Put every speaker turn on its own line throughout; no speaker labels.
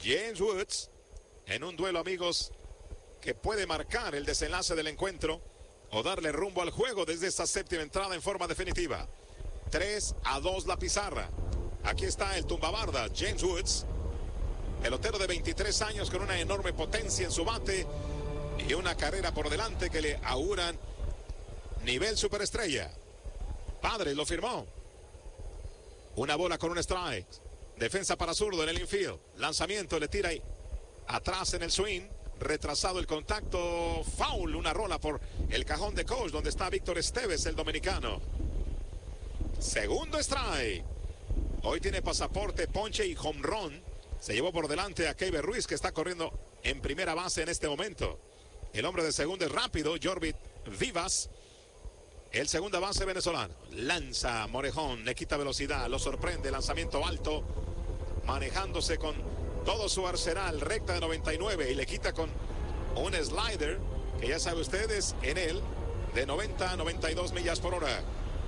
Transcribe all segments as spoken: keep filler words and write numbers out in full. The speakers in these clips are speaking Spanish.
James Woods en un duelo, amigos, que puede marcar el desenlace del encuentro o darle rumbo al juego desde esta séptima entrada en forma definitiva. tres a dos la pizarra. Aquí está el tumbabarda, James Woods, pelotero de veintitrés años con una enorme potencia en su bate y una carrera por delante que le auguran nivel superestrella. Padre lo firmó. Una bola con un strike. Defensa para zurdo en el infield. Lanzamiento, le tira ahí atrás en el swing. Retrasado el contacto. Foul, una rola por el cajón de coach donde está Víctor Esteves, el dominicano. Segundo strike. Hoy tiene pasaporte, ponche y home run. Se llevó por delante a Keiber Ruiz, que está corriendo en primera base en este momento. El hombre de segunda es rápido, Jorbit Vivas. El segunda base venezolano. Lanza Morejón, le quita velocidad, lo sorprende, lanzamiento alto. Manejándose con todo su arsenal, recta de noventa y nueve, y le quita con un slider, que ya sabe ustedes, en él, de noventa a noventa y dos millas por hora.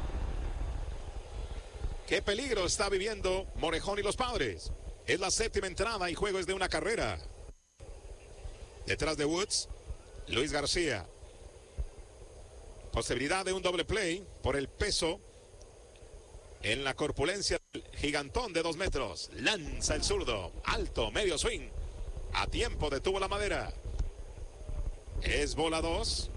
¿Qué peligro está viviendo Morejón y los Padres? Es la séptima entrada y juego es de una carrera. Detrás de Woods, Luis García. Posibilidad de un doble play por el peso en la corpulencia del gigantón de dos metros. Lanza el zurdo, alto, medio swing. A tiempo detuvo la madera. Es bola dos.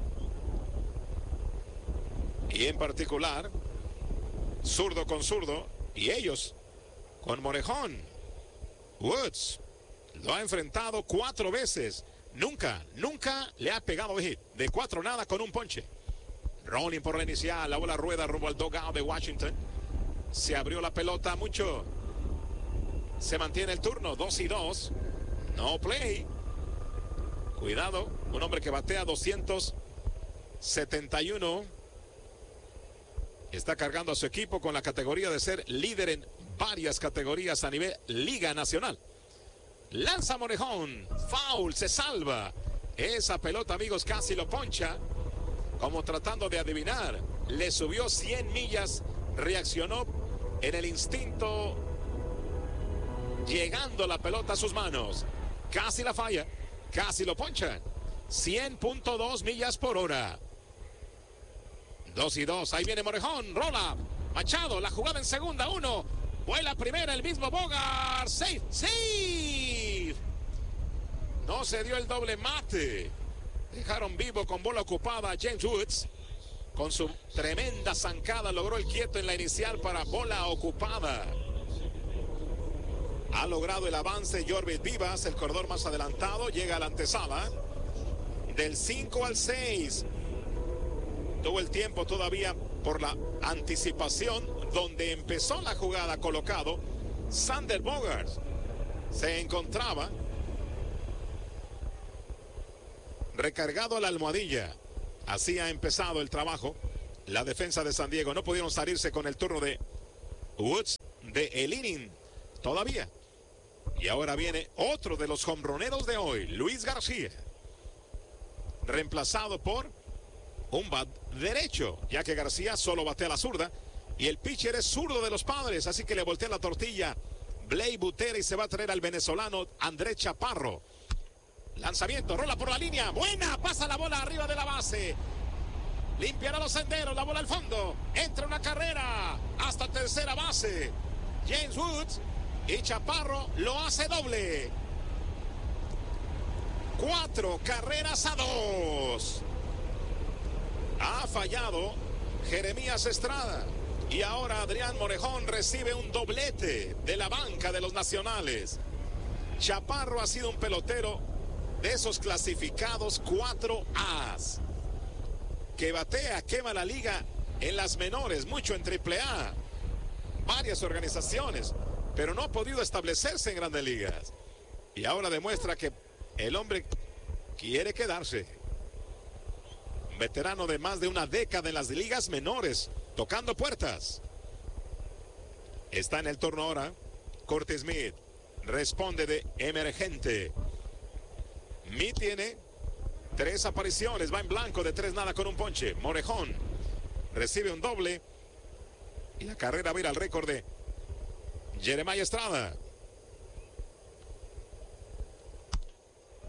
Y en particular, zurdo con zurdo. Y ellos con Morejón. Woods lo ha enfrentado cuatro veces. Nunca, nunca le ha pegado hit. De cuatro nada con un ponche. Rolling por la inicial, la bola rueda rumbo al dugout de Washington. Se abrió la pelota mucho. Se mantiene el turno, dos y dos. No play. Cuidado, un hombre que batea doscientos setenta y uno. Está cargando a su equipo con la categoría de ser líder en varias categorías a nivel Liga Nacional. Lanza Morejón, foul, se salva. Esa pelota, amigos, casi lo poncha. Como tratando de adivinar, le subió cien millas, reaccionó en el instinto, llegando la pelota a sus manos. Casi la falla, casi lo ponchan. cien punto dos millas por hora. dos y dos, ahí viene Morejón, rola. Machado, la jugada en segunda, uno. Vuela primera, el mismo Bogart. Safe, safe. No se dio el doble mate. Dejaron vivo con bola ocupada a James Woods. Con su tremenda zancada logró el quieto en la inicial para bola ocupada. Ha logrado el avance Jorbit Vivas, el corredor más adelantado. Llega a la antesala. Del cinco al seis. Tuvo el tiempo todavía por la anticipación. Donde empezó la jugada colocado Sander Bogaerts. Se encontraba recargado a la almohadilla. Así ha empezado el trabajo la defensa de San Diego. No pudieron salirse con el turno de Woods de el inning todavía. Y ahora viene otro de los hombroneros de hoy, Luis García, reemplazado por un bat derecho, ya que García solo batea la zurda y el pitcher es zurdo de los Padres, así que le voltea la tortilla Blay Butera y se va a traer al venezolano Andrés Chaparro. Lanzamiento, rola por la línea, buena, pasa la bola arriba de la base. Limpiará los senderos, la bola al fondo. Entra una carrera hasta tercera base. James Woods y Chaparro lo hace doble. Cuatro carreras a dos. Ha fallado Jeremías Estrada. Y ahora Adrián Morejón recibe un doblete de la banca de los nacionales. Chaparro ha sido un pelotero de esos clasificados cuatro A's, que batea, quema la liga en las menores, mucho en triple A, varias organizaciones, pero no ha podido establecerse en grandes ligas. Y ahora demuestra que el hombre quiere quedarse. Un veterano de más de una década en las ligas menores, tocando puertas. Está en el turno ahora Curtis Mead. Responde de emergente. Mead tiene tres apariciones, va en blanco de tres nada con un ponche. Morejón recibe un doble y la carrera va a ir al récord de Jeremiah Estrada.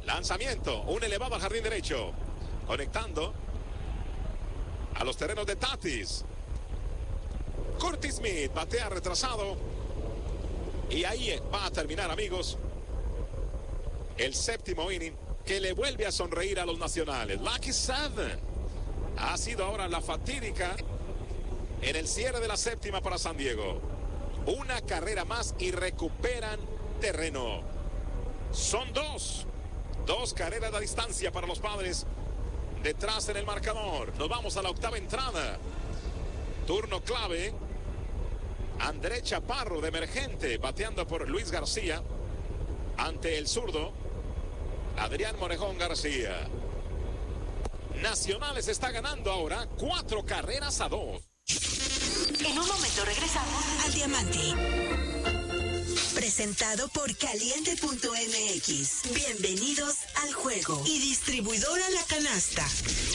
Lanzamiento, un elevado al jardín derecho. Conectando a los terrenos de Tatis. Curtis Smith batea retrasado. Y ahí va a terminar, amigos, el séptimo inning, que le vuelve a sonreír a los nacionales. Lucky Seven. Ha sido ahora la fatídica en el cierre de la séptima para San Diego. Una carrera más y recuperan terreno. Son dos. Dos carreras de distancia para los Padres. Detrás en el marcador. Nos vamos a la octava entrada. Turno clave. André Chaparro de emergente, bateando por Luis García. Ante el zurdo Adrián Morejón García. Nacionales está ganando ahora cuatro carreras a dos.
En un momento regresamos al Diamante. Presentado por Caliente punto M X. Bienvenidos al juego. Y distribuidora La Canasta.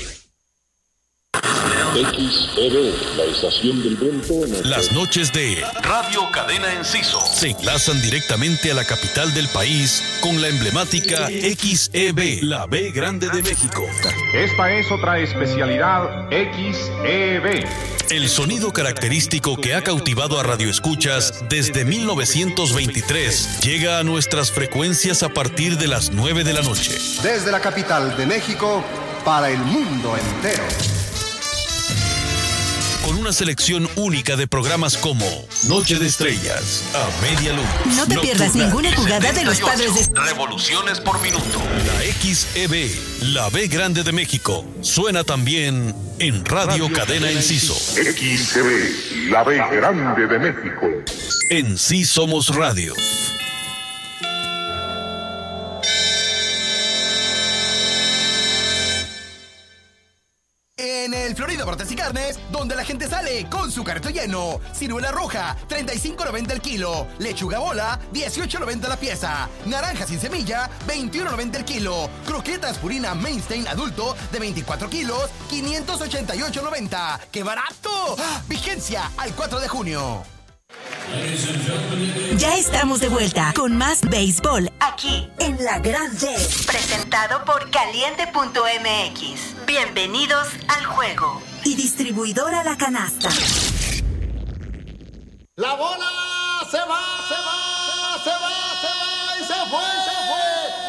X E B, la estación del viento.
Las noches de Radio Cadena Enciso se enlazan directamente a la capital del país con la emblemática X E B, la B Grande de México.
Esta es otra especialidad X E B.
El sonido característico que ha cautivado a radioescuchas desde mil novecientos veintitrés llega a nuestras frecuencias a partir de las nueve de la noche.
Desde la capital de México para el mundo entero.
Con una selección única de programas como Noche de Estrellas, A Media Luz.
No te pierdas ninguna jugada de los Padres de...
Revoluciones por minuto. La X E B, la B Grande de México, suena también en Radio, Radio Cadena, Cadena Enciso.
X E B, la B Grande de México.
En Sí Somos Radio.
En el Florida Bartas y Carnes, donde la gente sale con su carrito lleno. Ciruela roja, treinta y cinco noventa el kilo. Lechuga bola, dieciocho noventa la pieza. Naranja sin semilla, veintiuno noventa el kilo. Croquetas Purina Mainstein adulto de veinticuatro kilos, quinientos ochenta y ocho noventa. ¡Qué barato! ¡Ah! Vigencia al cuatro de junio.
Ya estamos de vuelta con más béisbol aquí en La Grande. Presentado por Caliente punto M X. Bienvenidos al juego. Y distribuidora La Canasta.
La bola se va, se va, se va, se va y se fue, se fue.